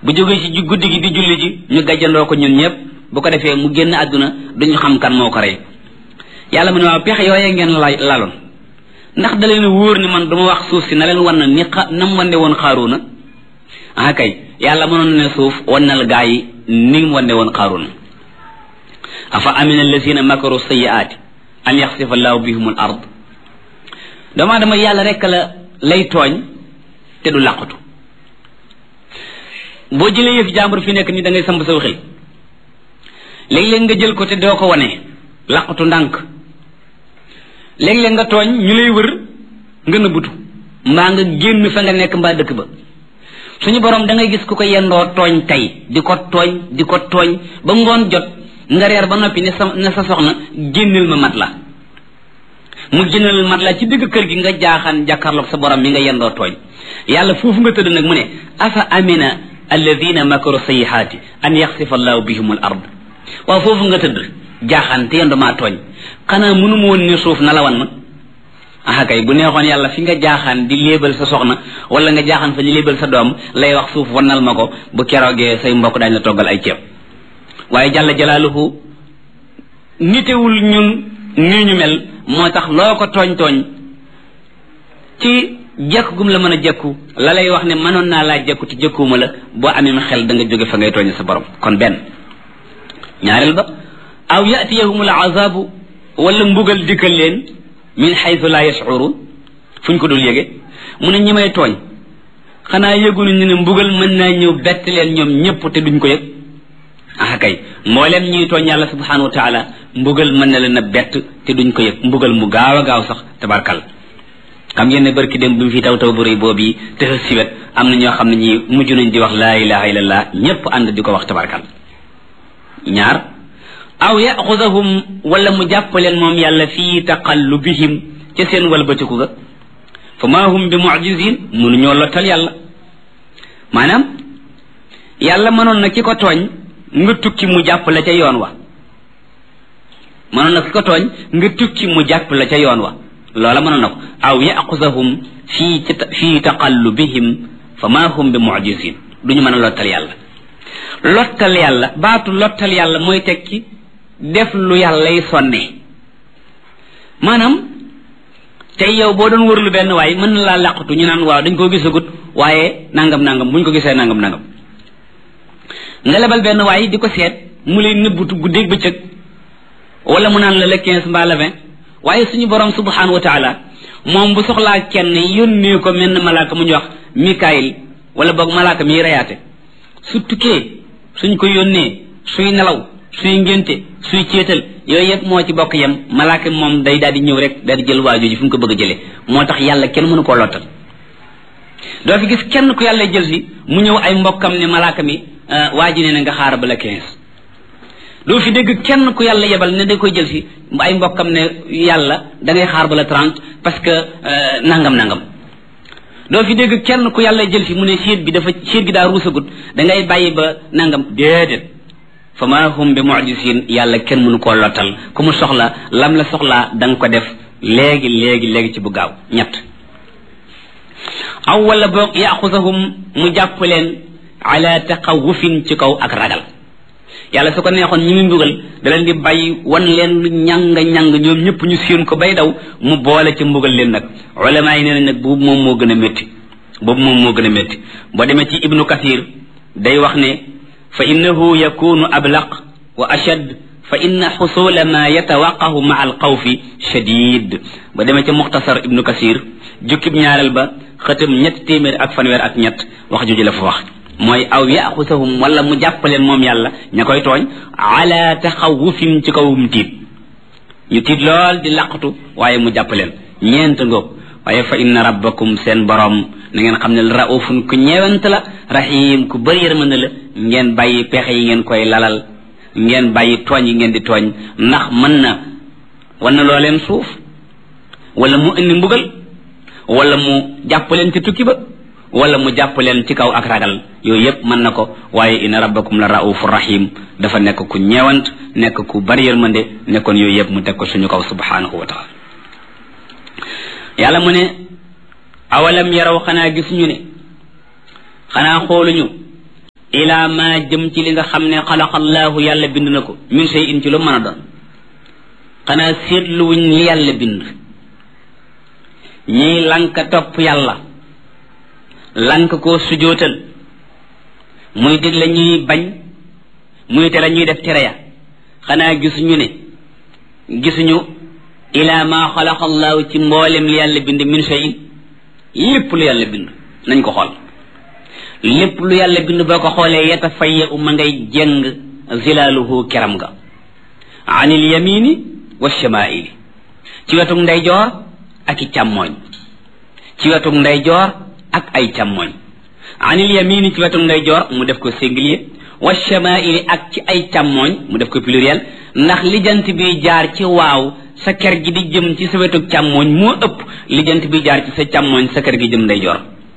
bu jógee ci guddi gi di julli ji ñu gàjjandoo ko ñun ñëpp bu ko defee mu génn àdduna duñu xam kan moo ko rey yàlla mu ne waaw pexe yooyee ngeen laloon ndax da leen wóor ni man duma wax suuf si na leen wan na ni nam wande woon Xaaruuna ah kay yàlla mënoon ne suuf wannal gaa yi ni mu wande woon Xaaruuna afa amina allazina makaru sayyi'aati an yaxsifa allahu bihum al ard dama yàlla rekk lay tooñ te du làqatu boo jëlee yëf jàmbur fi nekk ni da ngay samp sa xel léeg-léeg nga jël ko te doo ko wane làqatu ndànk léeg-léeg nga tooñ ñu lay wër nga nëbbutu mbaa nga génn fa nga nekk mbaa dëkk ba suñu borom da ngay gis ku ko yendoo tooñ tey di ko tooñ ba ngoon jot nga reer ba noppi ne sa soxna génneel ma mat la mu génneel mat la ci digg kër gi nga jaaxaan jàkkaarloog sa borom mi nga yendoo tooñ yàlla foofu nga tëdd nag mu ne afa amina alladina makaru sayyihaati an yaxsifa allahu bihum al ard waaw foofu nga tëdd jaaxaan te yendu maa tooñ xanaa mënu ma woon ne suuf na la wan ma ah kay bu neexoon yàlla fi nga jaaxaan di léebal sa soxna wala nga jaaxaan fa di léebal sa doom lay wax suuf wannal ma ko bu keroogee say mbokk daañu la toggal ay ceeb waaye jalla jalaaluhu nitewul ñun nii ñu mel moo tax loo ko tooñ ci jekk gum la mën a jekku la lay wax ne mënoon naa laa jekku te jekkuwuma la boo amee xel da nga jóge fa ngay tooñ sa borom kon benn ñaareel ba aw yatiyahum al azabu wala mbugal dikkal leen min xaytu la yashurun fuñ ko dul yége mu ne ñi may tooñ xanaa yëgunu ñu ne mbugal mën naa ñëw bett leen ñoom ñëpp te duñ ko yëg ah kay mbooleem ñuy tooñ yàlla subhanahu wa taala mbugal mën na leen a bett te duñ ko yëg mbugal mu gaaw a gaaw sax tabarkal xam ngeen ne barki dem bi mu fi taw bu rëy boobu yi te si wet am na ñoo xam ne ñi mujj nañ di wax laa ilaha illallah ñëpp ànd di ko wax tabarkal ñaar aw yaxudahum wala mu jàppaleen moom yàlla fii taqallubihim ca seen walbatiku ga fa maa hum bi mu'jizin mënuñoo lottal yàlla maanaam yàlla mënoon na ki ko tooñ nga tukki mu jàpp la ca yoon wa mënoon na ki ko tooñ nga tukki mu jàpp la ca yoon wa loola mënoon na ko aw yaxudahum fii taqallubihim fa maa hum bi mu'jizin duñu mën a lottal yàlla baatu lottal yàlla mooy tekki def lu yàllay sonne maanaam tey yow boo doon wërlu benn waay mën na laa làqatu ñu naan waaw dañ koo gisagut waaye nangam buñ ko gisee nangam nga lebal benn waay di ko seet mu lay nëbbutu guddeeg bëccëg wala mu naan la 15 mbaa la 20 waaye suñu borom subhanahu wa taala moom bu soxlaa kenn yónnee ko mel ne malaaka mu ñu wax Mikaayil wala boog malaaka miy reyaate su tukkee suñ ko yónnee suy nelaw suy ngénte suy céetal yooyu yëpp moo ci bokk yem malaaka moom day daal di ñëw rek daal di jël waajoo ji fu mu ko bëgg a jëlee moo tax yàlla kenn mënu koo lottal doo fi gis kenn ku yàlla jël si mu ñëw ay mbokkam ne malaaka mi waa ji nee na nga xaar ba la 15 doo fi dégg kenn ku yàlla yebal ne da koy jël si ay mbokkam ne yàlla da ngay xaar ba la 30 parce que nangam doo fi dégg kenn ku yàlla jël si mu ne siit gi daa ruusagut da ngay bàyyi ba nangam déedéet fa ma hum bi mu'jizin yàlla kenn mënu koo lottal ku mu soxla lam la soxlaa da nga ko def léegi ci bu gaaw ñett aw wala boog yaxusahum mu jàpp leen ala taqawufin ci kaw ak ragal yàlla su ko neexoon ñi muy mbugal da leen di bàyyi wan leen lu ñàng ñoom ñëpp ñu séen ko bay daw mu boole ci mbugal leen nag ulama yi nee nañ nag boobu moom moo gën a métti boo demee ci ibnu kathir day wax ne fa innahu yakunu ablaq wa ashad fa inna xusula ma yatawaqahu ma al xawfi shadid ba demee ca muxtasar ibnu kathir jukkib ñaareel ba xëtam 300 wax juju la fa wax mooy aw yaxusahum wala mu jàppaleen moom yàlla ña koy tooñ ala taxawufin ci kawum tiit ñu tiit lool di laqatu waaye mu jàppaleen ñeent ngoog waaye fa inna rabbakum seen borom na ngeen xam ne raufun ku ñeewant la rahim ku bëri yërmande la ngeen bàyyi pexe yi ngeen koy lalal ngeen bàyyi tooñ yi ngeen di tooñ ndax mën na wan na loo leen suuf wala mu indi mbugal wala mu jàppaleen ci tukki ba wala mu jàpp leen ci kaw ak ragal yooyu yëpp mën na ko waaye inna rabbakum la raufur rahim dafa nekk ku ñeewant nekk ku bari yërmande nekkoon yooyu yëpp mu teg ko suñu kaw subhanahu wa taala yàlla mu ne awalam yaraw xanaa gisuñu ne xanaa xooluñu ila ma jëm ci li nga xam ne xalaqallaahu yàlla bind na ko min shay'in ci lu mën a doon xanaa seetluwuñ li yàlla bind ñiy lanka topp yàlla lank koo sujootal muy digle ñuy bañ muy tere ñuy def tere ya xanaa gisuñu ila ma xalaqallaahu ci mboolem li yàlla bind min shay'in lépp lu yàlla bind nañ ko xool lépp lu yàlla bind boo ko xoolee yatafayya ma ngay jeng zilaaluhu keram ga anil yamini wa shamaili ci wetuk ndeyjoor ak i càmmooñ ci wetuk ndeyjoor ak ay càmmooñ anil yamini ci wetuk ndeyjoor mu def ko singulier wa shamaili ak ci ay càmmooñ mu def ko pluriel ndax lijant bi jaar ci waaw sa ker gi di jëm ci sa wetuk càmmooñ moo ëpp lijant bi jaar ci sa càmmooñ sa ker gi jëm ndeyjoor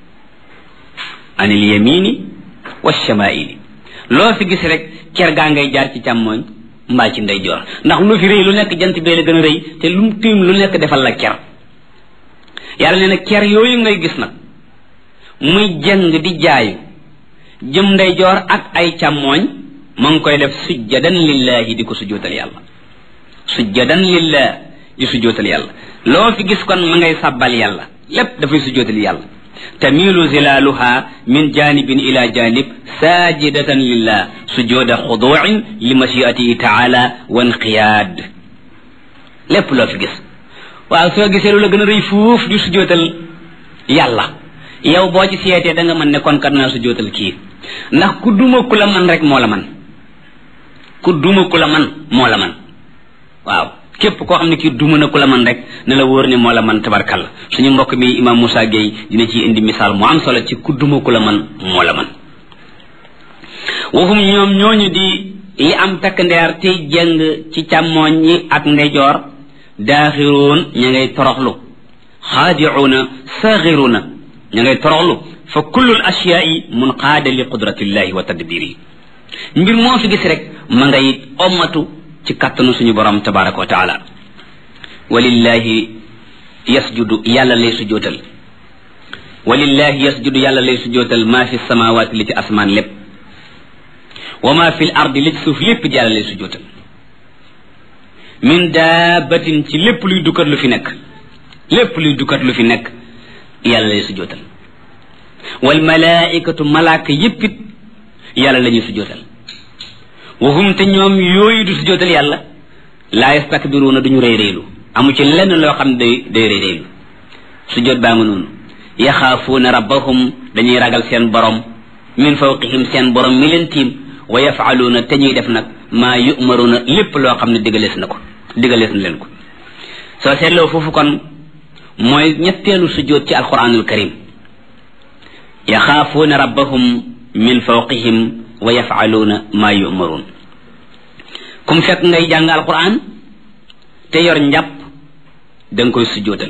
anil yamini wa shamaili loo fi gis rek ker gaa ngay jaar ci càmmooñ mbaa ci ndeyjoor ndax lu fi rëy lu nekk jant bee la gën a rëy te lu mu tiim lu nekk defal la ker yàlla nee na ker yooyu ngay gis nag muy jëng di jaayu jëm ndeyjoor ak ay càmmooñ ma ngi koy def sujjadan lillahi di ko sujjootal yàlla sujjadan lillah di sujjootal yàlla loo fi gis kon ma ngay sàbbal yàlla lépp dafay sujjootal yàlla tamilu zilaluha min janibin ila janib sajidatan lillah sujuda xuduin li mashiatihi taala wa inqiyaad lépp loo fi gis waaw soo gisee lu la gën a rëy fuuf di sujootal yàlla yow boo ci seetee da nga mën ne kon kat naa sujootal kii ndax ku duma ku la man rek moo la man ku duma ku la man moo la man waaw képp koo xam ne kii duma na ku la man rek ne la wóor ne moo la man tabarkalla suñu mbokk mi imam Moussa Gueye dina ci indi misaal mu am solo ci ku duma ku la man moo la man waxum ñoom ñooñu di yi am takk ndeer tey jëng ci càmmooñ ñi ak ndeyjoor daaxiruun ña ngay toroxlu xaadicuuna saxiruuna ña ngay toroxlu fa kullul asyaai munqaada li qudratillahi wa tadbiri mbir moo fi gis rek ma ngay ommatu ci kàttanu suñu borom tabaraka wa taala walillahi yasjudu yàlla lay sujootal walillahi yasjudu yàlla lay sujootal maa fi samawaati li ci asmaan lépp wa maa fi l ardi li ci suuf lépp yàlla lay sujootal min daabatin ci lépp luy dukkat lu fi nekk lépp luy dukkat lu fi nekk yàlla lay sujootal wal malaikatu malaaka yéppit yàlla la ñuy sujootal waxum te ñoom yooyu du sujootal yàlla laa yastakbiruuna duñu rëy rëylu amu ci lenn loo xam ne day rëy rëylu sujoot baa nga noonu yaxaafuuna rabbahum dañuy ragal seen borom min fawqihim seen borom mi leen tiim wa yafaaluuna te ñuy def nag maa yumaruuna lépp loo xam ne digalees na leen ko soo seetloo foofu kon mooy ñetteelu sujoot ci alquranul karim yaxaafuuna rabbahum min fawqihim wa yafaaluuna maa yumaruun kum fekk ngay jàng alquran te yor njàpp da nga koy sujjootal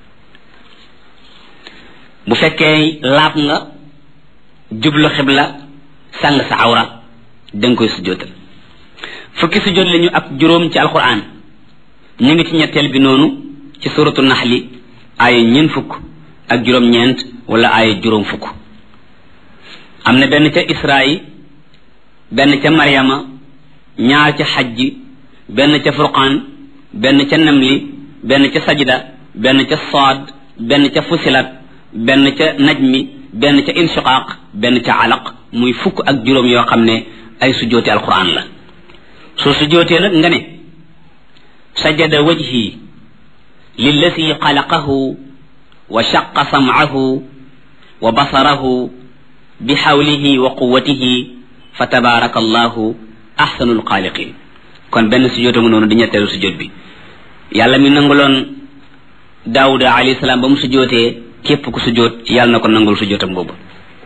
bu fekkee laab nga jublu xibla sàng sa awra da nga koy sujjootal fukki sujjoot lañu ak juróom ci alquran ñu ngi ci ñetteel bi noonu ci suratu naxli aaya ñeent fukk ak juróom-ñeent wala aaya juróom fukk am na benn ca Israayi benn ca Maryama ñaar ca xajji benn ca Furqaan benn ca Namli benn ca Sajda benn ca Saad benn ca Fusilat benn ca Najmi benn ca Inshiqaaq benn ca Alaq muy fukk ak juróom yoo xam ne ay sujjooti alquran la soo sujjootee nag nga ne sajada wajhi lillati xalaqahu wa shaqa sam'ahu wa basarahu bi xawlihi wa quwwatihi fa tabaraka allahu ahsanul xaaliqin kon benn sujjóot mu noonu di ñetteelu sujjóot bi yàlla mi nanguloon daawuda alayhi salaam ba mu sujjóotee képp ku sujjóot yàlla na ko nangul sujjóotam boobu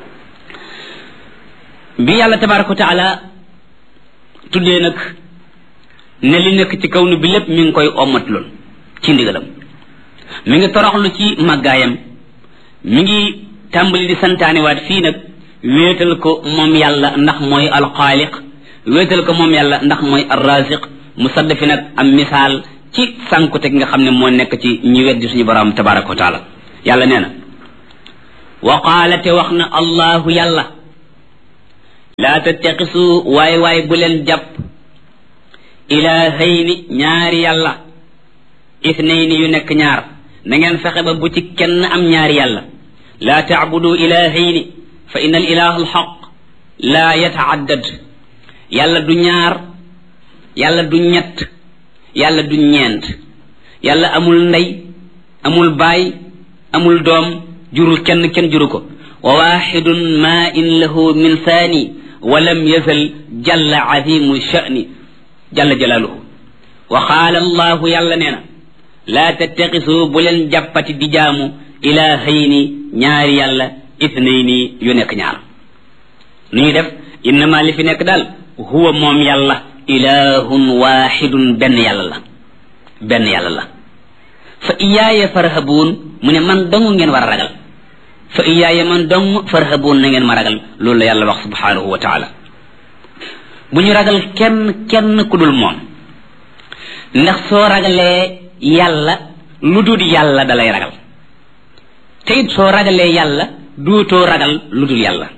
bi yàlla tabaraka wa taala tuddee nag ne li nekk ci kaw nu bi lépp mi ngi koy ommatloon ci ndigalam mi ngi toroxlu ci màggaayam mi ngi tàmbali di santaaniwaat fii nag wéetal ko moom yàlla ndax mooy alxaaliq wéetal ko moom yàlla ndax mooy arraziq mu sadd fi nag am misaal ci sànkute gi nga xam ne moo nekk ci ñi weddi suñu borom tabaraka wa taala yàlla nee na wa qaala te wax na allahu yàlla laa tattaqisu waay bu leen jàpp ilaahayni ñaari yàlla ithnayni yu nekk ñaar na ngeen fexe ba bu ci kenn am ñaari yàlla laa taabudu ilaahayni fa inna al ilaha alxaq laa yataaddad yàlla du ñaar yàlla du ñett yàlla du ñeent yàlla amul ndey amul baay amul doom jurul kenn juru ko wa waxidun ma in lahu min thani wa lam yazal jalla azimu sha'ni jalla jalaaluhu wa qaala allahu yàlla nee na laa tattaxisu bu leen jàppati di jaamu ilaahayni ñaari yàlla ithnayni yu nekk ñaar nu ñuy def innama li fi nekk daal huwa moom yàlla ilahun waxidun benn yàlla la fa iyaaya farhabuun mu ne man dong ngeen war a ragal fa iyaaya man dong farhabuun na ngeen ma ragal loolu la yàlla wax subhanahu wa taala bu ñu ragal kenn ku dul moom ndax soo ragalee yàlla lu dul yàlla dalay ragal te it soo ragalee yàlla dootoo ragal lu dul yàlla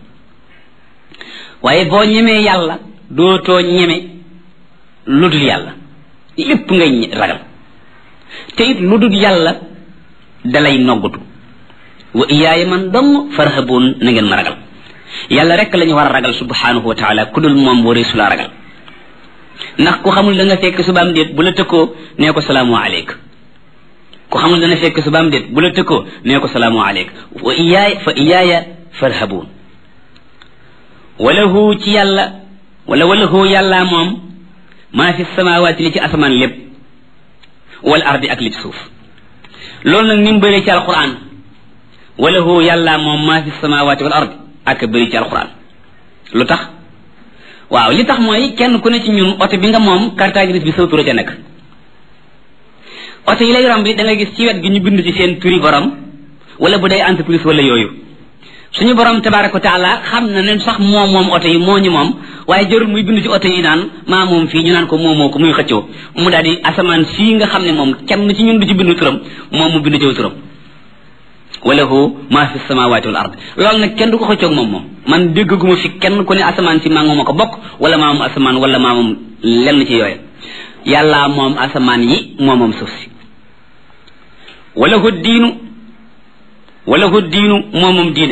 waaye boo ñemee yàlla dootoo ñeme lu dul yàlla lépp ngay ragal te it lu dul yàlla dalay noggutu wa iyaaya man dong farhabuun na ngeen ma ragal yàlla rek la ñu war a ragal subhanahu wa taala ku dul moom wari su la ragal ndax ku xamul da nga fekk subaam déet bu la tëkkoo nee ko salaamu aleyk ku xamul dana fekk subaam déet bu la tëkkoo nee ko salaamu aleyk wa iyaaya fa iyaaya farhabuun walahu ci yàlla walahu yàlla moom maa fi samawaati li ci asamaan lépp wal ardi ak li ci suuf loolu nag ni mu bëree ci alquran walahu yàlla moom maa fi samawaati wal ardi ak bëri ci alquran lu tax waaw li tax mooy kenn ku ne ci ñun oto bi nga moom carte grise bi saw tura ca nekk oto yi lay romb bi da nga gis ci wet gi ñu bind ci seen turi borom wala bu day entreprise wala yooyu suñu borom tabaraka wa taala xam na ne sax moom oto yi moo ñu moom waaye jarul muy bind ci oto yi naan maa moom fii ñu naan ko moomoo ko muy xëccoo mu daal di asamaan sii nga xam ne moom kenn ci ñun du ci bindu turam moom mu bind ci turam walahu maa fi samawati wal ard loolu nag kenn du ko xëccoog moom man déggaguma fi kenn ku ne asamaan si maa moom a ko bokk wala maa moom asamaan wala maa moom lenn ci yooyu yàlla moom asamaan yi moom suuf si walahu diinu moom diine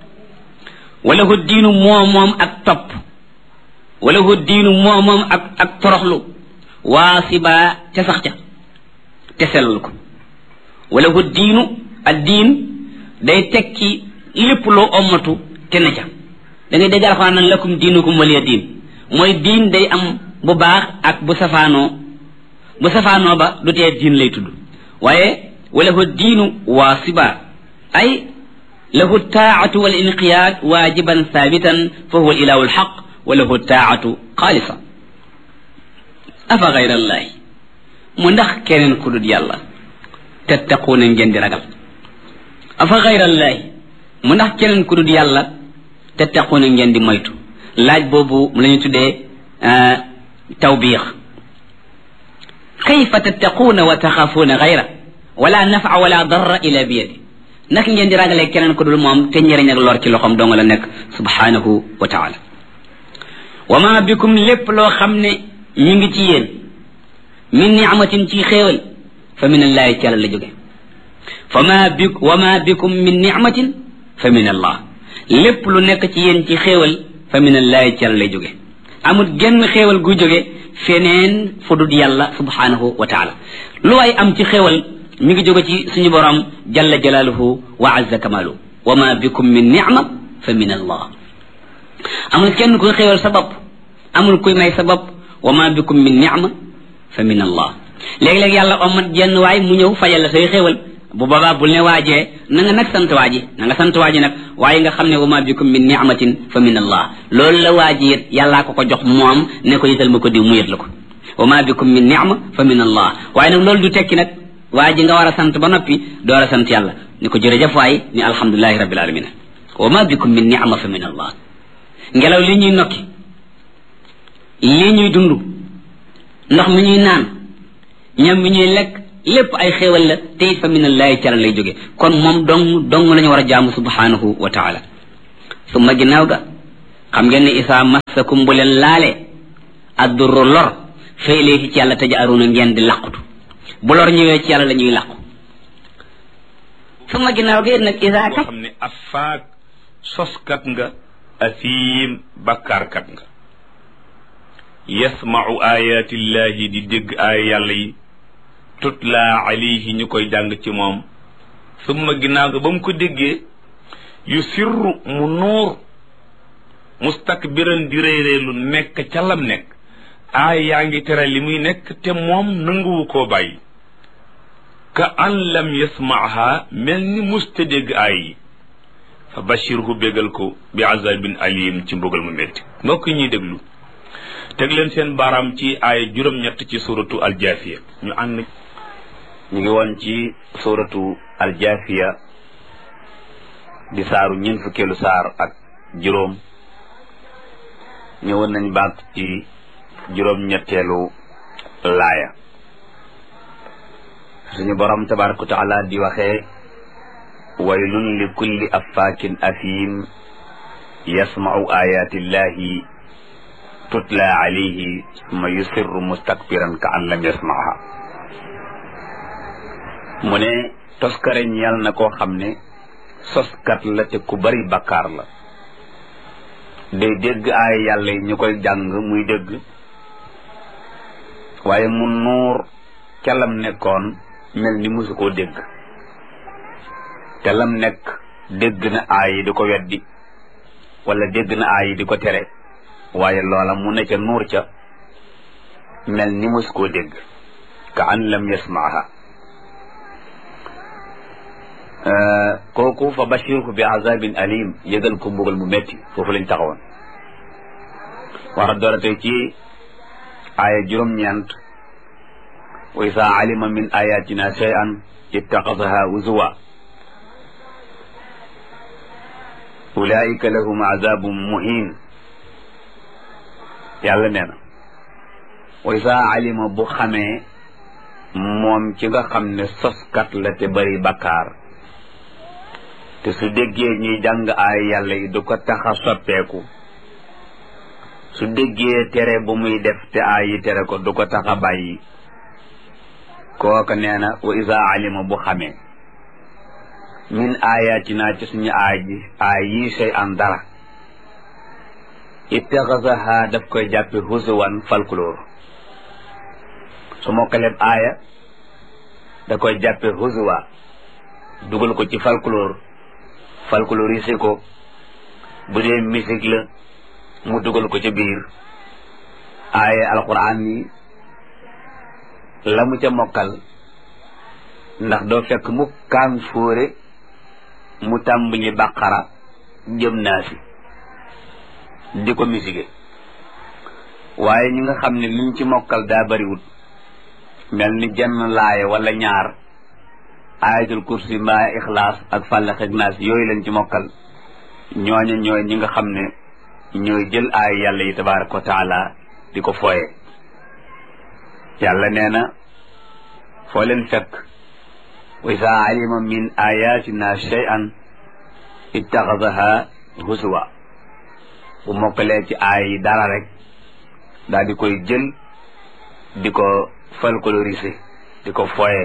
walahu diinu moom ak topp walahu diinu moom ak toroxlu waasiba ca sax ca te sellal ko walahu diinu ad diin day tekki lépp loo ommatu te na ca da ngay dégg alxuraan nan lakum diinukum waliya diin mooy diin day am bu baax ak bu safaanoo ba du tee diin lay tudd waaye walahu diinu waasiba ay lahu taatu wal inqiyaad waajiban thaabitan fa huwa ilahu alxaq wa lahu taatu xaalisa afa gayra allahi mu ndax keneen ku dul yàlla tattaquuna ngeen di ragal afa gayra allahi mu ndax keneen ku dul yàlla tattaquuna ngeen di moytu laaj boobu la ñu tuddee tawbiix kayfa tattaquuna wa taxaafuuna gayra wala nafa wala darra ila biyadi nak ngeen di ragalee keneen ku dul moom te njëriñ ak lor ci loxoom dong la nekk subhanahu wa taala wa ma bikum lépp loo xam ne ñu ngi ci yéen min ni'matin ci xéewal fa min allahi ci yàlla la jóge wa ma bikum min ni'matin fa min allah lépp lu nekk ci yéen ci xéewal fa min allahi ci yàlla lay jóge amul genn xéewal gu jóge feneen fu dul yàlla subhanahu wa taala lu waay am ci xéewal mi ngi jóge ci suñu borom jalla jalaaluhu wa azza kamalu wa ma bikum min ni'ma fa min allah amul kenn kuy xéewal sa bopp amul kuy may sa bopp wa ma bikum min ni'ma fa min allah léeg-léeg yàlla omat jenn waay mu ñëw fajal la say xéewal bu boobaa bul ne waajee na nga nag sant waaji nag waaye nga xam ne wa ma bikum min ni'matin fa min allah loolu la waaji it yàllaa ko jox moom ne ko yital ma ko diw mu yët la ko wa ma bikum min ni'ma fa min allah waaye nag loolu du tekki nag waa ji nga war a sant ba noppi door a sant yàlla ni ko jërëjëf waay ni alhamdulilahi rabbil alamin wa ma bikum min ni'ma fa min allah ngelaw li ñuy nokki lii ñuy dund ndox mi ñuy naan ñam mi ñuy lekk lépp ay xéewal la te it fa min allahi ci lay jóge kon moom dong la ñu war a jaamu subhanahu wa taala summa ginnaaw ga xam ngeen ne isa massakum bu leen laale addurru lor fa ilayhi ci yàlla taj'aruna ngeen di làqutu bu lor ñëwee ci yàlla la ñuy làqu suma ginnaaw gi nag isa boo xam ne afaak soskat nga asiim bakkaarkat nga yasma'u ayatillahi di dégg aaya yàlla yi tutla alayhi ñu koy jàng ci moom summa ginnaaw ga ba mu ko déggee yu sirru mu nuur mustakbiran di réeréelu nekk ca lam nekk aay yaa ngi tere li muy nekk te moom nanguwu koo bàyyi ka an lam yasmaaha mel ni musta dégg aay yi fa bashirhu bégal ko bi azabin alim ci mbugal mu métti mbokk ñuy déglu teg leen seen baaraam ci aaya juróom-ñett ci suratu aljaafiya ñu ànd ñu ngi woon ci suratu aljaafiya di saaru ñeent fukkeelu saar ak juróom ñëwoon nañ baat ci juróom-ñetteelu laaya suñu borom tabaraka wa taala di waxee waylun li kulli affaakin athim yasma'u ayatillahi tutla alayhi summa yusirru mustakbiran ka an lam yasma'ha mu ne toskare ñeel na koo xam ne soskat la te ku bari bakkaar la day dégg ay yàlla yi ñu koy jàng muy dégg waaye mu nuur ca lam nekkoon mel ni musu koo dégg te lam nekk dégg na aay yi di ko weddi wala dégg na aay yi di ko tere waaye loola mu ne ca nuur ca mel ni musu koo dégg ka an lam yasmaaha kooku fa bashirhu bi azabin alim yëgal ko mbugal mu metti foofu lañ taxawoon war a doora tey ci aaya juróom-ñeent wa isa alima min ayatina shay'an ittaxasaha huzuwa ulaika lahum azabun muhin yàlla nee na wa isa alima bu xamee moom ci nga xam ne soskat la te bari bakkaar te su déggee ñuy jàng ay yàlla yi du ko tax a soppeeku su déggee tere bu muy def te ay yi tere ko du ko tax a bàyyi kooka nee na wa isa alima bu xamee min ayatina ci suñu aay yi sey an dara ittaxasaha daf koy jàppe husuwan folklore su mokkaleb aaya da koy jàppe husuwa dugal ko ci folklorisé ko bu dee musique la mu dugal ko ci biir aaya alquran yi la mu ca mokkal ndax doo fekk mu kaan fóore mu tàmbali baqara jëm naa si di ko musique waaye ñi nga xam ne liñ ci mokkal daa bariwut mel ni jenn laaya wala ñaar ayatul kursi mbaa ixlaas ak fàllax ak naas yooyu lañ ci mokkal ñooña ñooy ñi nga xam ne ñooy jël aay yàlla yi tabaraka wa taala di ko fooye yàlla nee na foo leen fekk wa isa alima min ayatina shay'an ittaxadaha husuwa bu mokkalee ci aay yi dara rek daal di koy jël di ko folkloriser di ko fooye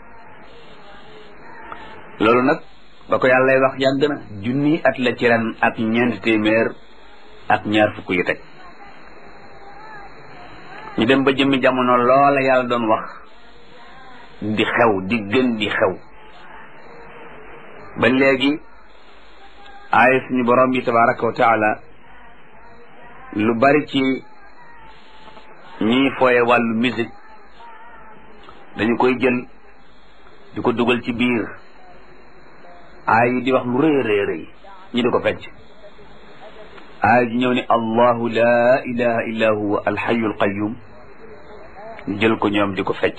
loolu nag ba ko yàllay wax yàgg na junni at la ci ren ak ñeent téeméer ak ñaar fukk yu teg ñu dem ba jëmmi jamono loola yàlla doon wax di xew di gën di xew ba léegi aaya suñu borom bi tabaraka wa taala lu bari ci ñiy fooye wàllu musique dañu koy jël di ko dugal ci biir aay yi di wax lu rëy rëy rëy ñu di ko fecc aay ji ñëw ne allahu la ilaha illa huwa alxayu alqayum ñu jël ko ñoom di ko fecc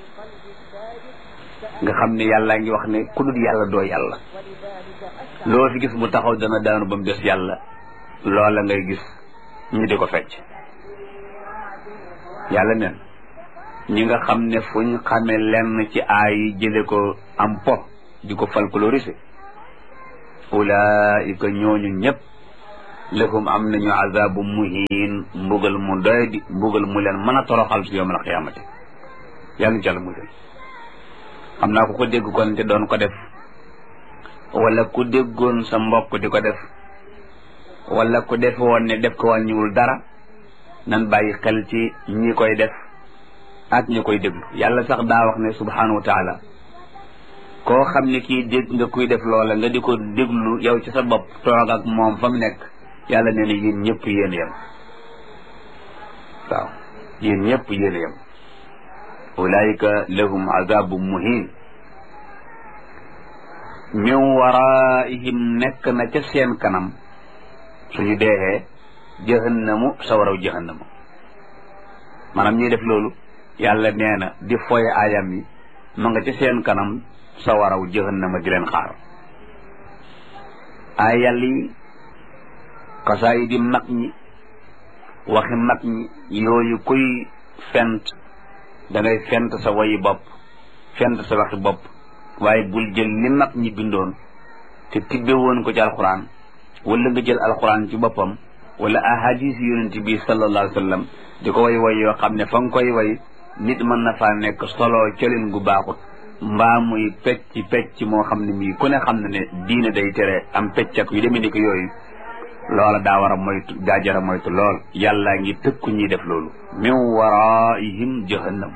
nga xam ne yàlla ngi wax ne ku dul yàlla doo yàlla loo fi gis mu taxaw dana daanu ba mu des yàlla loola ngay gis ñu di ko fecc yàlla neen ñi nga xam ne fuñ xamee lenn ci aay yi jële ko am po di ko folkloriser ulaika ñooñu ñëpp lahum am nañu azabu muhin mbugal mu doy di mbugal mu leen mën a toroxal si yawmal qiyaamati yàlla ñu jàll musal xam naa ko dégg kon te doon ko def wala ku déggoon sa mbokk di ko def wala ku def woon ne def ko wàññiwul dara nan bàyyi xel ci ñi koy def ak ñi koy déglu yàlla sax daa wax ne subhanahu wa taala koo xam ne kii dégg nga kuy def loola nga di ko déglu yow ci sa bopp toog ak moom fa mu nekk yàlla nee na yéen ñëpp yéen yem waaw yéen ñëpp yéen yem ulaika lahum azabu muhin min waraihim nekk na ca seen kanam suñu deexee jahannamu sawaraw jahannamu maanaam ñuy def loolu yàlla nee na di foye ayam yi ma nga ca seen kanam sawaraw jahannama di leen xaar ay yàlla yi xasaay di mag ñi waxi mag ñi yooyu kuy fent da ngay fent sa wayi bopp fent sa waxi bopp waaye bul jël li mag ñi bindoon te tibbe woon ko ci alquran wala nga jël alquran ci boppam wala ahadis yonent bi sallallahu alayhi wa sallam di ko way yoo xam ne fa nga koy way nit mën na faa nekk solo colin gu baaxut mbaa muy pecc moo xam ne mii ku ne xam ne ne diine day tere am pecc ak yu demee ni ko yooyu loola daa war a moytu daa jara moytu lool yàllaa ngi tëkku ñuy def loolu min waraihim jahannam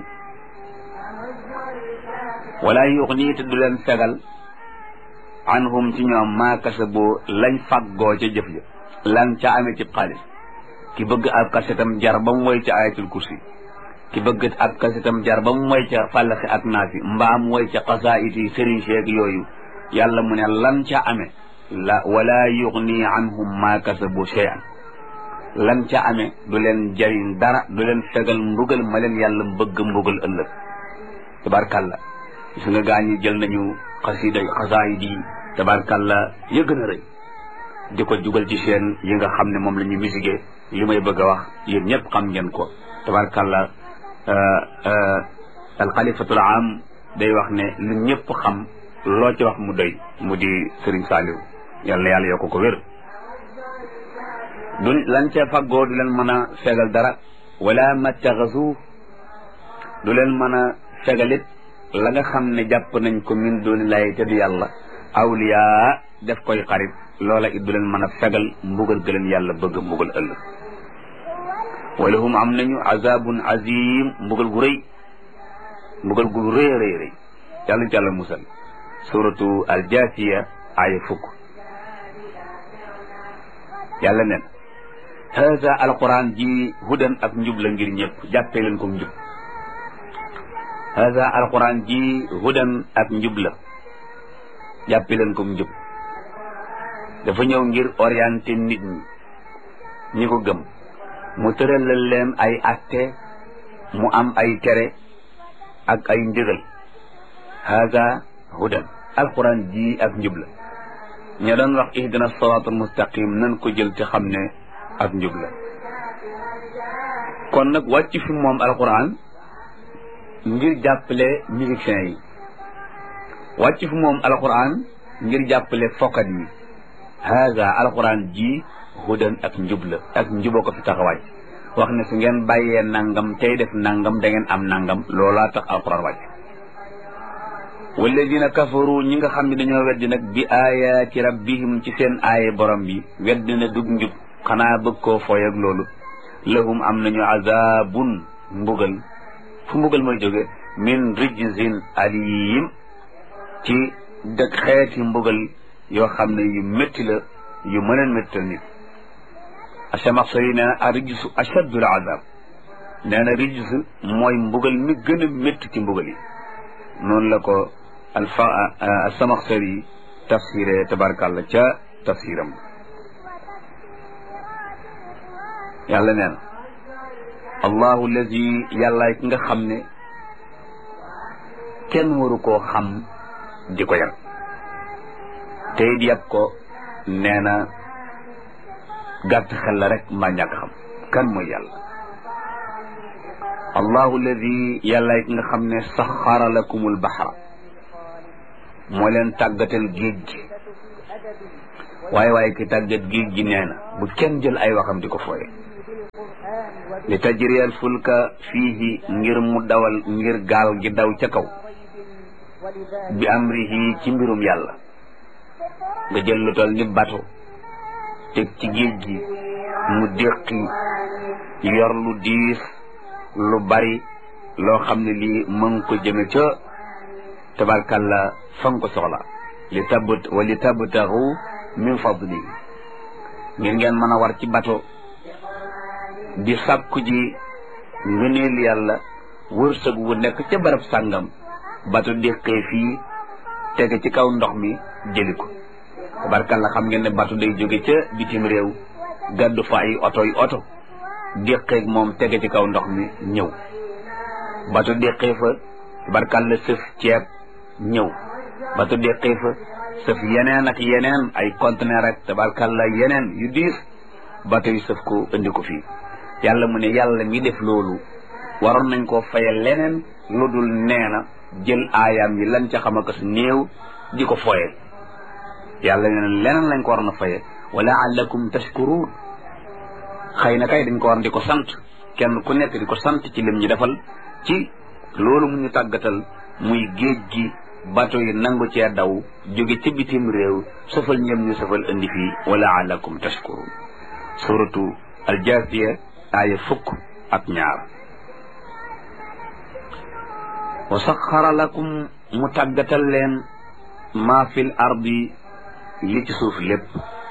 wala yuxnii te du leen fegal anhum ci ñoom maa kasaboo lañ faggoo ca jëf ja lan ca amee ci xaalis ki bëgg ab kasetam jar ba mu woy ca ayatul kursi ki bëgg ab kasetam jar ba mu woy ca fàllaxi ak naasi mbaam woy ca xasaayit yi sëriñ seeg yooyu yàlla mu ne lan ca amee la wala yuxni anhum maa kasabu shay'an lan ca amee du leen jariñ dara du leen fegal mbugal ma leen yàlla bëgg mbugal ëllëg tabarkàlla gis nga gaa ñi jël nañu xasaayid yi tabarkàlla ya gën a rëy di ko jugal ci seen yi nga xam ne moom la ñu misigee li may bëgg a wax yéen ñëpp xam ngeen ko tabarkàlla alxalifatul am day wax ne lu ñëpp xam loo ci wax mu doy mu di Sëriñ Saaliw yàlla yàlla yokk ko wér du lan ca faggoo du leen mën a fegal dara wala mattaxasu du leen mën a fegalit la nga xam ne jàpp nañ ko min dooni lay te du yàlla awliya def koy xarit loola it du leen mën a fegal mbugal gëleen yàlla bëgg mbugal ëllëg wala hum am nañu azabun azim mbugal gu rëy rëy yàlla ci yàlla musal suratu aljasiya aya fukk yàlla nen haza alquran ji hudan ak njub la ngir ñëpp jàppee leen ko njub haza alquran ji hudan ak njub la jàppee leen ko njub dafa ñëw ngir orienté nit ñi ko gëm mu tëralal leen ay atte mu am ay tere ak ay ndigal haza hudan alquran ji ak njub la ña doon wax ihdina siraatal mustaqim nan ko jël te xam ne ak njub la kon nag wàcc fi moom alquran ngir jàppale musiciens yi wàcc fi moom alquran ngir jàppale fokat yi haza alquran ji hudan ak njub la ak njuboo ko fi tax a wàcc wax ne su ngeen bàyyee nangam tey def nangam da ngeen am nangam loolaa tax alquran wàcc walladina kafaru ñi nga xam ne dañoo weddi nag bi ayaati rabbihim ci seen aaye borom bi weddi na dug njub xanaa bëgg koo fooy ak loolu lahum am nañu azabun mbugal fu mbugal mooy jóge min rijzin alim ci dëkk xeeti mbugal yoo xam ne yu métti la yu mën a méttal nit Asamaxsari nee na a rijsu achaddul azab nee na rijs mooy mbugal mi gën a métti ci mbugal yi noonu la ko Asamaxsari tafsiré tabarkàlla ca tafsiram yàlla nee na allahu allazi yàlla ki nga xam ne kenn waru koo xam di ko yar te it yàpp ko nee na gàtt xel la rek mbaa ñàkk xam kan mooy yàlla allahu alladi yàlla ki nga xam ne saxara lakumul baxra moo leen tàggatal géej gi waaye ki tàggat géej gi nee na bu kenn jël ay waxam di ko fooye li tajriyal fulka fiihi ngir mu dawal ngir gaal gi daw ca kaw bi amrihi ci mbirum yàlla nga jël lu tol ni bato teg ci géej gi mu déqi yor lu diis lu bari loo xam ne lii mën ko jëme ca tabarkalla fan ko soxla li tabtaxu min fadli ngir ngeen mën a war ci bato di sàkku ji ngëneel yàlla wërsëg wu nekk ca barab sàngam bato déqee fii tege ci kaw ndox mi jëli ko tabarkalla xam ngeen ne bato day jóge ca bitim réew gàddu fa ay oto déqeeg moom tege ci kaw ndox mi ñëw bato déqee fa tabarkalla sëf ceeb ñëw bato déqee fa sëf yeneen ak yeneen ay conteneur ak tabarkalla yeneen yu diis bato yi sëf ko indi ko fii yàlla mu ne yàlla mi def loolu waroon nañ koo fayal leneen lu dul nee na jël aayaam yi lan ca xam ak néew di ko foye yàlla nee na leneen lañ ko waroon a faye wa la'allakum tashkurun xëy na kay dañ ko war di ko sant kenn ku nekk di ko sant ci lim ñu defal ci loolu mu ñu tàggatal muy géej gi bato yi nangu cee daw jóge ci bitim réew safal ñëm ñu safal indi fii wa la'allakum tashkurun suratu al-Jaasiya aaya 12 wa saxara lakum mu tàggatal leen maa fil ardi li ci suuf lépp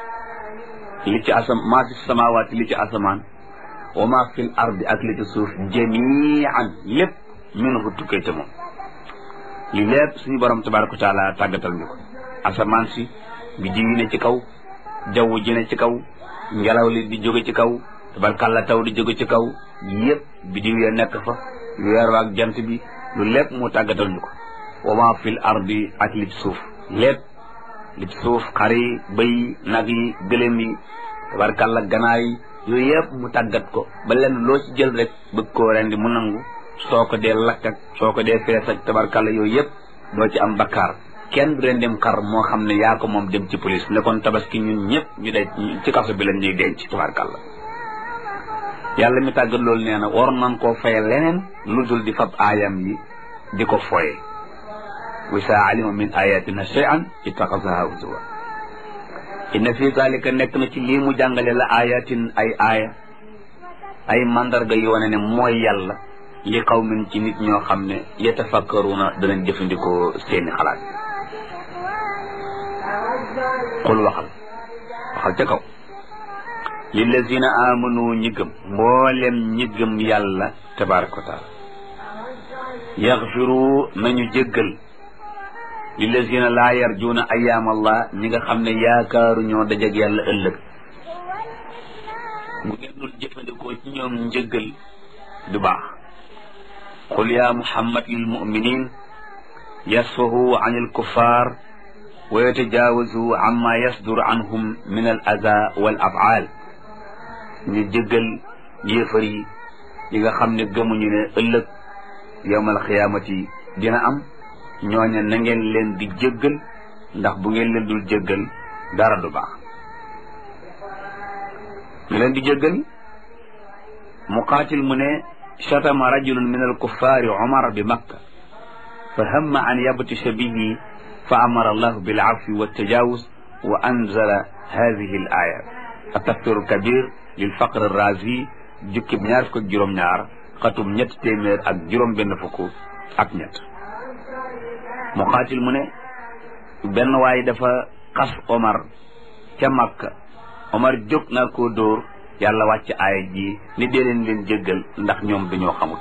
maa fi samawaati li ci asamaan wa maa fil ardi ak li ci suuf jamian lépp minhu tukkee ca moom li lépp suñu borom tabaraka wa taala tàggatal ñu ko asamaan si bi jiwi ne ci kaw jaww ji ne ci kaw ngelaw li di jóge ci kaw tabarkalla taw di jóge ci kaw yépp bidiw ya nekk fa weer wa ak jant bi lu lépp mu tàggatal ñu ko wa ma fil ardi ak li ci suuf lépp li ci suuf xar yi bëy nag yi gëlëm yi tabarkalla ganaar yi yooyu yëpp mu tàggat ko ba lenn loo ci jël rek bëgg koo rendi mu nangu soo ko dee lakk ak soo ko dee fees ak tabarkalla yooyu yëpp doo ci am bakkaar kenn du rendim xar moo xam ne yaa ko moom dem ci police ne kon tabaski ñun ñëpp ñu de ci kaso bi lañ ñuy denc tabarkalla yàlla mi tàggat loolu nee na war nan koo faye leneen lu dul di fab aayam yi di ko foye wa saa alima min ayatina shay'an ittaxasaha huzwa inna fi zalika nekk na ci lii mu jàngale la ayatin ay aaya ay mandarga yi wane ne mooy yàlla li qawmin ci nit ñoo xam ne yatafakkaruna danañ jëfandikoo seeni xalaat qul waxal ca kaw lillazina amanu ñi gëm mboolem ñi gëm yàlla tabaraka wa taala yaxfiru nañu jéggal lillazina laa yarjuuna ayaam allah ñi nga xam ne yaakaaru ñoo dajeg yàlla ëllëg bu ngeen dul jëfandikoo ci ñoom njëggal du baax qul ya muhammad lil muminin yasfahu an il kuffar wa yatajaawazu amma yasdur anhum min al aza wal afaal ñu jéggal yéefar yi nga xam ne gëmuñu ne ëllëg yawmal xiyaamati dina am ñooña na ngeen leen di jéggal ndax bu ngeen leen dul jéggal dara du baax ñu leen di jéggal muqaatil mu ne shatama rajulun min al kuffaari umar bi makka fa hamma an yabtisha bihi fa amara allahu bil afwi wa tajawuz wa anzala hadihi al ayat at-tafsir al-kabir lil faqr ar-razi jukkib 22 xatum 3juróom-benn muqaatil mu ne benn waay dafa xas Omar ca Makka Omar jóg naa koo dóor yàlla wàcc aaya ji ni dee leen jéggal ndax ñoom dañoo xamul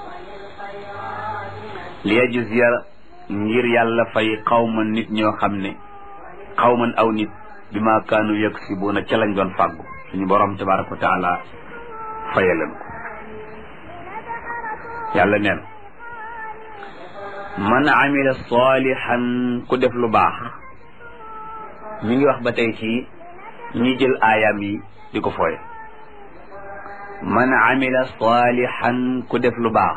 li yajziya ngir yàlla fay xawman nit ñoo xam ne xawman aw nit bi ma kaanu yaksibuuna ca lañ doon fàggu suñu borom tabaraka wa taala fayaleen ko yàlla neen man amila salihan ku def lu baax mi ngi wax ba tey ci ñi jël aayaam yi di ko fooye man amila salihan ku def lu baax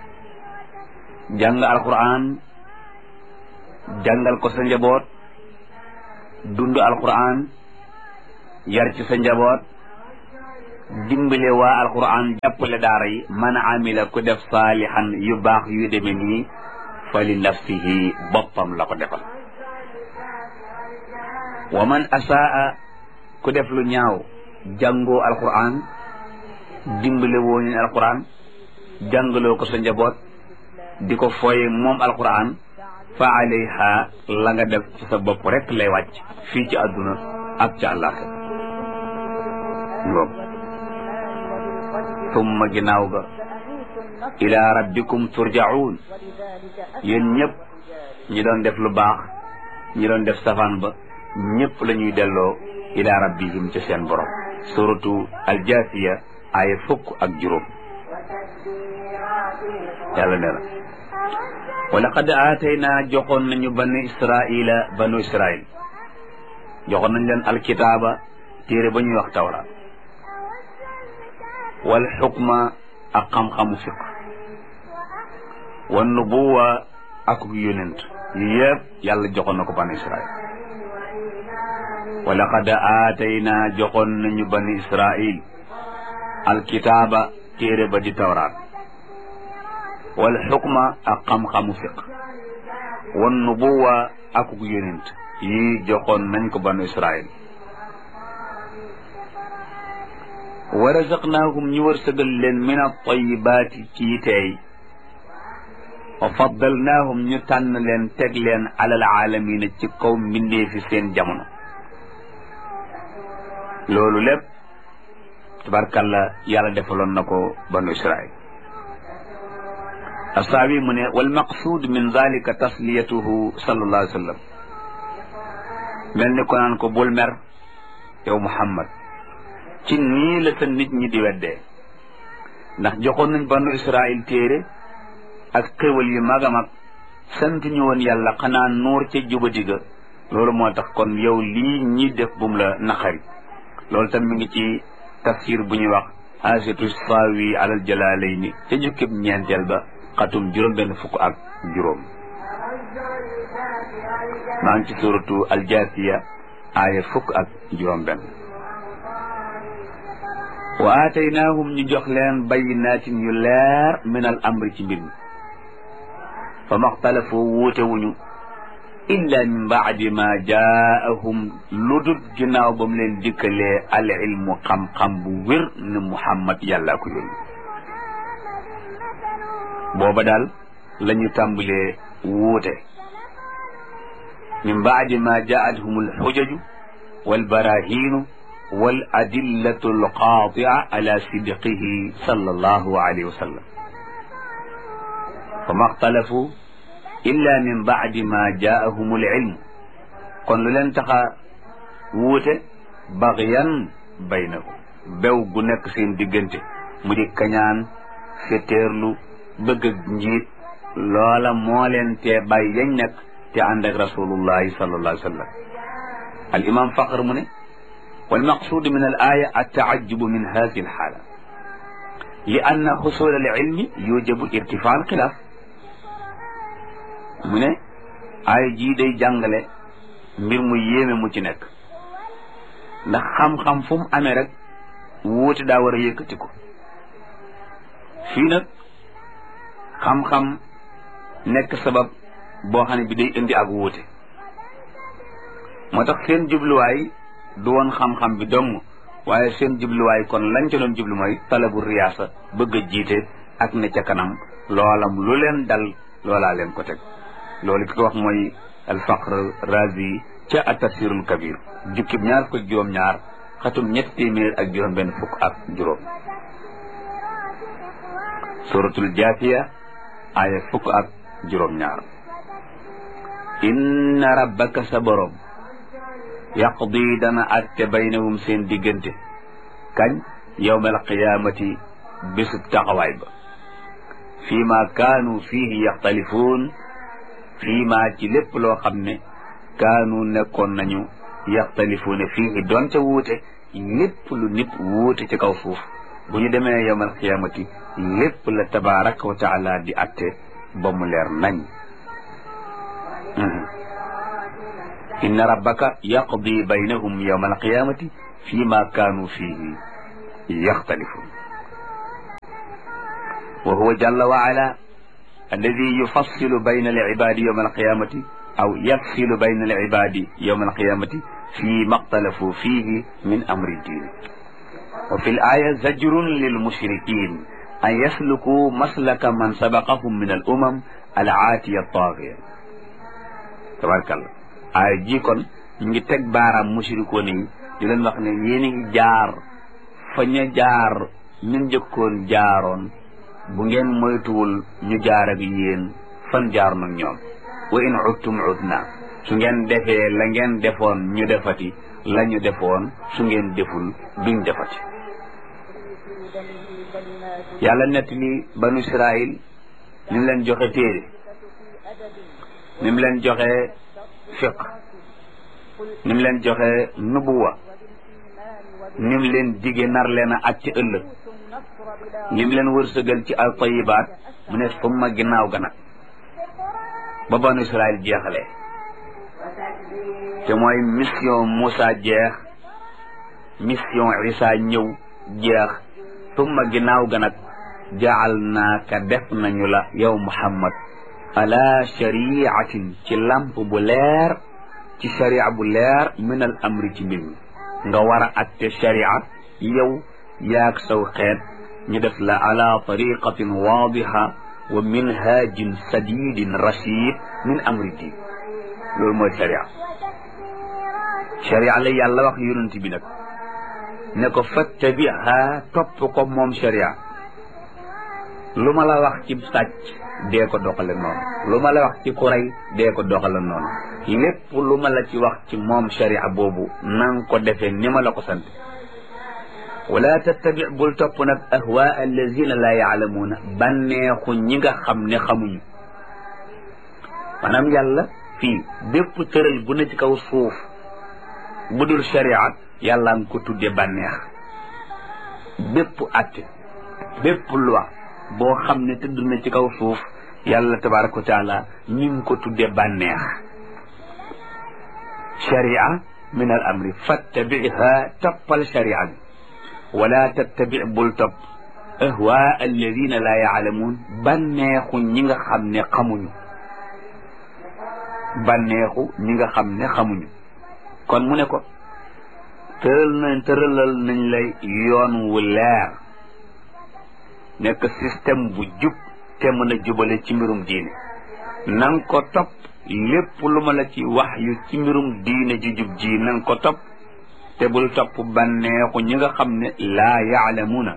jàng alquran jàngal ko sa njaboot dund alquran yar ci sa njaboot dimbale waa alquran jàppale daara yi man amila ku def saalihan yu baax yu deme nii fa li nafsihi boppam la ko defal wa man asaa ku def lu ñaaw jàngoo alquran dimbale woo ñu alquran jàngaloo ko sa njaboot di ko fooye moom alquran fa alayha la nga def ci sa bopp rek lay wàcc fii ci àdduna ak ci àllaaxira ngoom tumma ginnaaw ga ila rabbikum turjaun yéen ñëpp ñi doon def lu baax ñi doon def safaan ba ñëpp la ñuy delloo ila rabbihim ci seen borom suratu aljaasiya aaya 15 yàlla nee na wa laqad aataynaa joxoon nañu banu israil joxoon nañ leen alkitaaba téere ba ñuy wax tawra wal xukma ak xam-xamu fiq wan nubuwa ak yonent yu yëpp yàlla joxoon na ko banu israil wa laqad aataynaa joxoon nañu banu israil alkitaaba téere ba di tawraat wal xukma ak xam-xamu fiq wan nubuwa ak yonent yi joxoon nañ ko banu israil wa razaqnaahum ñu wërsëgal leen min at-tayyibaati ci teey wa faddalnaahum ñu tànn leen teg leen alal aalamiina ci kaw mbindeefi seen jamono loolu lépp tabarkalla yàlla defaloon na ko banu israil asaawi mu ne wal maqsuud min zalika tasliyatuhu sallallahu alayhi wa sallam mel ni ko naan ko bul mer yow Muhammad ci nii la sa nit ñi di weddee ndax joxoon nañ banu israil téere ak xéwal yu mag a mag sant ñu woon yàlla xanaa nuur ca jubadi ga loolu moo tax kon yow lii ñi def bum la naqari loolu tam mi ngi ci tafsir bu ñuy wax haasiatu saawi alal jalaalayni ca jukkib ñeenteel ba xatum juróom-benn maa ngi ci suratu aljaasiya aaya 10 wa aataynaahum ñu jox leen bayyinaatin yu leer min al amri ci mbir mi fa maxtalafu wuute wuñu illa min baadi ma jaahum lu dul ginnaaw ba mu leen dikkalee al ilmu xam-xam bu wér ne Muhammad yàllaa ko yónni booba daal la ñu tàmbalee wuute min baadi ma jaatuhum alxujaju walbarahiinu wal adillatu alqaatia ala sidqihi sallallahu alayhi wa sallam fa maxtalafu illa min baadi ma jaahum alilm kon lu leen taxa wuute baxyan baynahum bew gu nekk seen diggante mu di kañaan fétéerlu bëgg ak njiit loola moo leen tee bàyyi yañ nekk te ànd ak rasulullahi sallallahu alayhi wa sallam al imam faqr mu ne wal maqsuud min al aya attaajjubu min hadihi al xaala li anna xusul al ilmi yujibu irtifaa al xilaaf mu ne aaya jii day jàngale mbir mu yéeme mu ci nekk ndax xam-xam fu mu amee rek wuute daa war a yëkkati ko fii nag xam-xam nekk sabab boo xam ne bi day indi ak wuute moo tax seen jubluwaay du woon xam-xam bi dong waaye seen jubluwaay kon lañ ca doon jublu mooy talabu riyaasa bëgg a jiite ak ne ca kanam loolam lu leen dal loolaa leen ko teg loolu ki ko wax mooy alfaqr razi ca at-tafsirul kabir jukkib 2 xatum 7juróom suratul jaasiya aaya 12 inna rabbaka sa borom yaqdi dana atte baynahum seen diggante kañ yawmal qiyaamati bésub taxawaay ba fii ma kaanu fiihi yaxtalifuun fii ma ci lépp loo xam ne kaanu nekkoon nañu yaxtalifuuna fiihi doon ca wuute lépp lu nit wuute ci kaw suuf bu ñu demee yawmal qiyaamati lépp la tabaraka wa taala di atte ba mu leer nañ inna rabbaka yaqdi baynahum yawma alqiyamati فيما كانوا فيه يختلفون وهو جل وعلا الذي يفصل بين العباد يوم القيامة أو يفصل بين العباد يوم القيامة فيما اختلفوا فيه من أمر الدين. وفي الآية زجر للمشركين أن يسلكوا مسلك من سبقهم من الأمم العاتية الطاغية. تبارك الله. آية جيكون نجي تكبار مشركوني دلن وقنا يني جار فني جار من جكون جارون بنجن مويتول نجارك ين فن جار من يوم وإن عدتم عدنا سنجن دفع لنجن دفون ندفتي لن يدفون سنجن دفل بين دفتي. yàlla nettali banu Israël ni mu leen joxe téere ni mu leen joxe fiq ni mu leen joxe nubuwa ni mu leen dige nar leen a ak ci ëllëg ni mu leen wërsëgal ci al tayibaat mu ne summa ginnaaw ga nag ba banu Israël jeexalee te mooy mission Moussa jeex mission Isa ñëw jeex summa ginnaaw ga nag jaalnaaka def nañu la yow Muhammad ala shariatin ci lamp bu leer ci sharia bu leer min al amri ci mbir mi nga war a atte sharia yow yaag saw xeet ñu def la ala tariqatin waadiha wa minhajin sadidin rashid min amri din loolu mooy sharia sharia la yàlla wax yonent bi nag ne ko fattabiha topp ko moom sharia lu ma la wax ci sàcc dee ko doxale noonu lu ma la wax ci ku rey dee ko doxale noonu lépp lu ma la ci wax ci moom sharia boobu nang ko defee ni ma la ko sant wala tattabi bul topp nag ahwa allazina la yaalamuuna bànneexu ñi nga xam ne xamuñu maanaam yàlla fii bépp tëral bu ne ci kaw suuf bu dul sharia yàlla nga ko tudde bànneex bépp atte bépp loi boo xam ne tëdd na ci kaw suuf yàlla tabaraka wa taala ñu ngi ko tudde bànneex sharia min al amri fattabiha toppal sharia bi wala tattabi bul topp ahwa alladina la yaalamuun bànneexu ñi nga xam ne xamuñu bànneexu ñi nga xam ne xamuñu kon mu ne ko tëralal nañ lay yoon wu leer nekk système bu jub te mën a jubale ci mbirum diine nang ko topp lépp lu ma la ci wax yu ci mbirum diine ji jub ji nang ko topp te bul topp bànneexu ñi nga xam ne laa yaalamuuna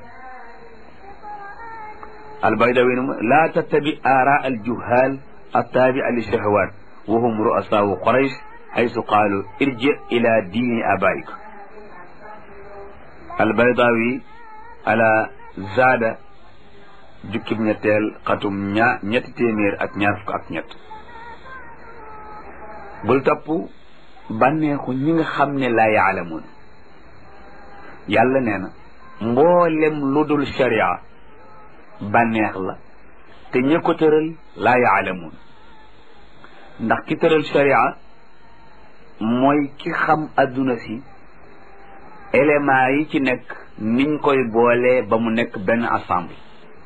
albaydawi laa tattabi aara aljuhal attaabi'a li shahawat wa hum ru'asaau quraysh haysu qaalu irji ila diini abaik albaydawi ala zaada jukkib ñetteel xatum ñetti téeméer ak ñaar fukk ak ñett bul topp bànneexu ñi nga xam ne laa yaalamuun yàlla nee na mboolem lu dul sharia bànneex la te ña ko tëral laa yaalamuun ndax ki tëral sharia mooy ki xam adduna si éléments yi ci nekk niñ koy boolee ba mu nekk benn ensemble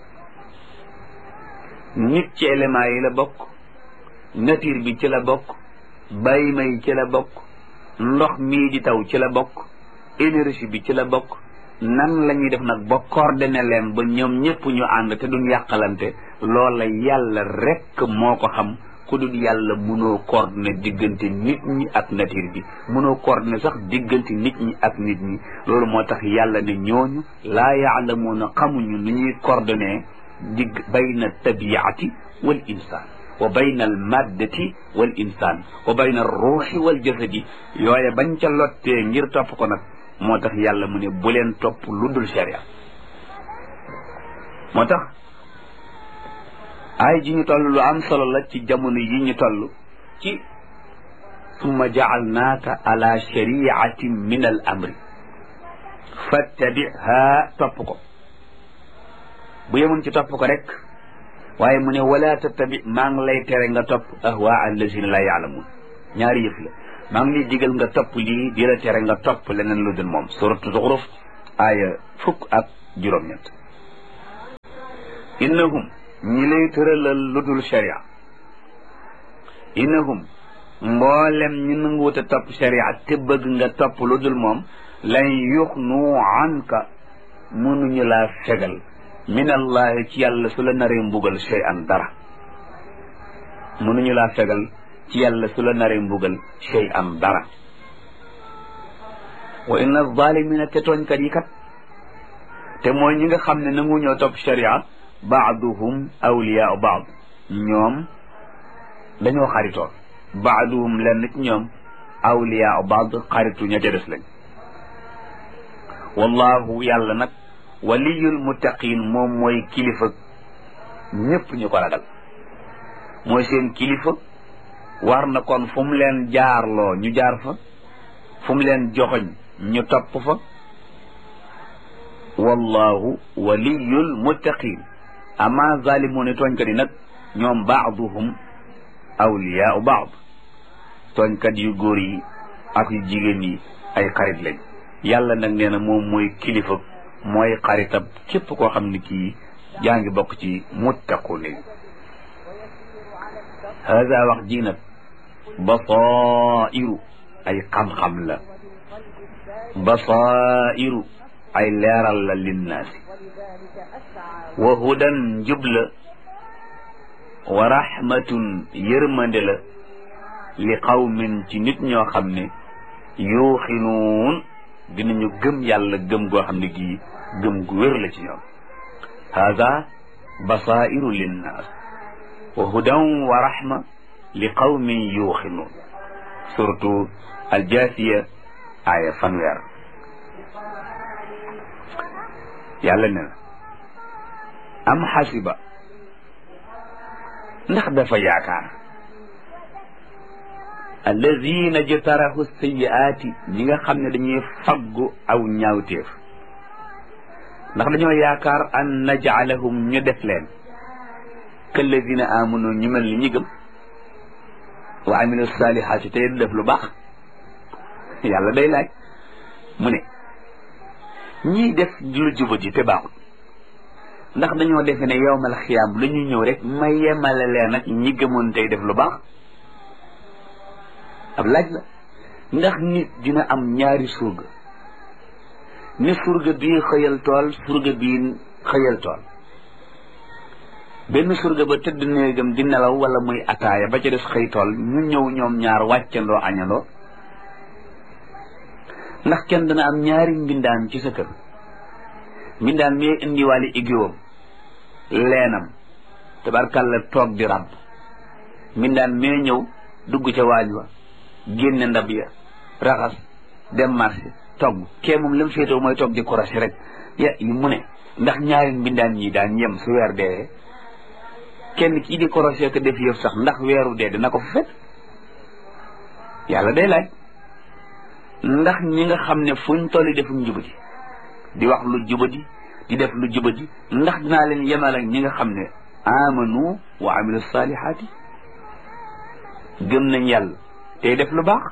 nit ci éléments yi la bokk nature bi ci la bokk bàyyima yi ci la bokk ndox mii di taw ci la bokk énergie bi ci la bokk nan la ñuy def nag ba coordonné leen ba ñoom ñëpp ñu ànd te duñ yàqalante loola yàlla rekk moo ko xam ku dul yàlla mënoo coordonné diggante nit ñi ak nature bi mënoo coordonné sax diggante nit ñi ak nit ñi loolu moo tax yàlla ne ñooñu laa yaalamuuna xamuñu nu ñuy coordonné digg bayna tabiati wal insaan wa bayna al maddati wal insaan wa bayna al ruuxi wal jasadi yooye bañ ca lottee ngir topp ko nag moo tax yàlla mu ne bu leen topp lu dul sharia moo tax ay ji ñu toll lu am solo la ci jamono yi ñu toll ci summa jaalnaaka ala shariatin min al amri fattabiha topp ko bu yemoon ci topp ko rek waaye mu ne wala tattabi maa ngi lay tere nga topp ahwa allazina la yaalamuun ñaari yëf la maa ngi lay digal nga topp lii di la tere nga topp leneen lu dul moom suratu Zuxruf aaya 17 innahum ñi lay tëralal lu dul sharia innahum mboolem ñu nanguwut a topp sharia te bëgg nga topp lu dul moom lan yuxnu anka mënuñu laa fegal min allahi ci yàlla su la naree mbugal shay'an dara mënuñu laa fegal ci yàlla su la naree mbugal shay'an dara wa inna zalimina te tooñkat yi kat te mooy ñi nga xam ne nangu ñoo topp sharia baaduhum awliyaau baad ñoom dañoo xaritoo baaduhum lenn ci ñoom awliyaau baad xaritu ña ca des lañ wallahu yàlla nag waliyul muttaqin moom mooy kilifa ñépp ñu ko ragal mooy seen kilifa war na kon fu mu leen jaarloo ñu jaar fa fu mu leen joxoñ ñu topp fa wallahu waliyul muttaqin ama zalimuuna tooñkat yi nag ñoom baaduhum awliyaau baad tooñkat yu góor yi ak yu jigéen yi ay xarit lañ yàlla nag nee na moom mooy kilifa mooy xaritab képp koo xam ne kii yaa ngi bokk ci muttaqun yi hada wax ji nag basairu ay xam-xam la basairu ay leeral la linnaasi wa hudan njubla wa rahmatun yërmande la li qawmin ci nit ñoo xam ne yuuxinuun dinañu gëm yàlla gëm goo xam ne gii gëm gu wér la ci ñoom hada basairu linnaas wa hudan wa rahma li qawmin yuuxinuun surtout aljaasiya aaya 1 yàlla ne na am xasiba ndax dafa yaakaar alladina jtarahu sayiaati ñi nga xam ne dañuy faggu aw ñaawteef ndax dañoo yaakaar an najcalahum ñu def leen kalladina amanu ñu mel ni ñi gëm wa amilu salihaati tey def lu baax yàlla day laaj mu ne ñiy def lu jubati te baaxut ndax dañoo defe ne yowmal xiyaam lu ñu ñëw rek ma yemale leen ak ñi gëmoon tey def lu baax ab laaj la ndax nit dina am ñaari surga ni surga bii xëyal tool surga bii xëyal tool benn surga ba tëdd néegam di nelaw wala muy ataaya ba ca des xëy tool ñu ñëw ñoom ñaar wàccandoo añandoo ndax kenn dana am ñaari mbindaan ci sa kër mbindaan mi indiwaale igiwam leenam tabarkàlla toog di ràbb mbindaan mi ñëw dugg ca waañ wa génne ndab ya raxas dem marché togg kee moom lam féetoo mooy toog di korosé rek ya mu ne ndax ñaari mbindaan ñi daan yem su weer dee kenn kii di korosé ko def yëf sax ndax weeru dee dina ko fa fekk yàlla day laaj ndax ñi nga xam ne fuñ tolli defuñ jubadi di wax lu jubadi di def lu jubadi ndax dinaa leen yemal ak ñi nga xam ne amanu wa amilu salihaati gëm nañ yàlla tey def lu baax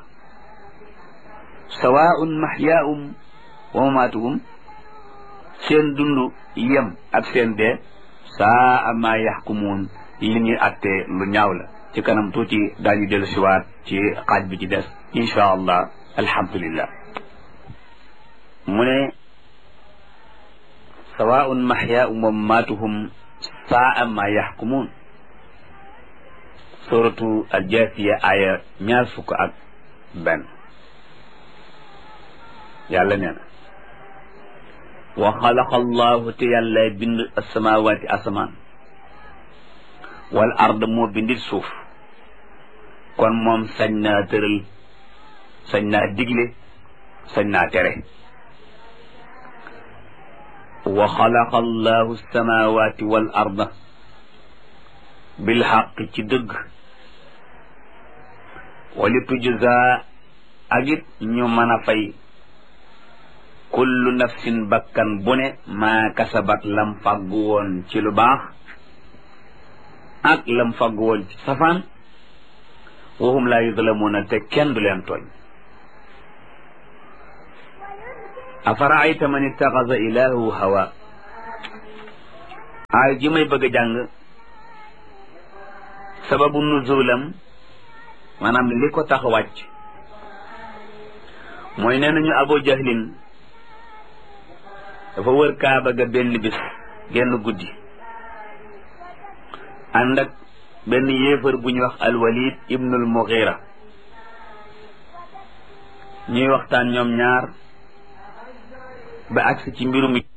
sawaun mahyaahum wa mamaatuhum seen dund yem ak seen dee saa ma yaxkumuun li ñuy attee lu ñaaw la ci kanam tuuti daañu dellu siwaat ci xaaj bi ci des insha allah alhamdulillah mu ne sawaun mahyaahum wa mamaatuhum saa ma yaxkumuun suratu aljaasiya aya 21 yàlla nee na wa xalaqa allahu te yàlla bind asamawaati asamaan wal ard moo bindit suuf kon moom sañ naa tëral sañ naa digle sañ naa tere wa xalaqa allahu asamawaati wal arda bil xaq ci dëgg wali tujza ak it ñu mën a fay kullu nafsin bakkan bu ne maa kasabat lam fàggu woon ci lu baax ak lam fàggu woon ci safaan wa hum laa yuzlamuuna te kenn du leen tooñ afaraayta man ittaxasa ilaahu hawa aay ji may bëgg a jàng sababu nuzulam maanaam li ko tax wàcc mooy nee nañu Abu Jahlin dafa wër Kaaba ga benn bis genn guddi ànd ak benn yéefar bu ñuy wax al-Walid ibnul Mughira ñuy waxtaan ñoom ñaar ba agsi ci mbirum